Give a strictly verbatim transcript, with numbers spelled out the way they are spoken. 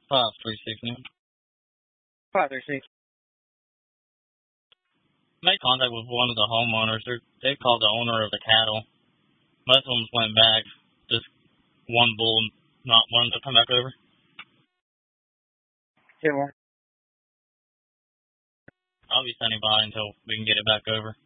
Five three six nine. Five three six. Made contact with one of the homeowners. They're, they called the owner of the cattle. Most of them went back. Just one bull not wanting to come back over. Two more. I'll be standing by until we can get it back over.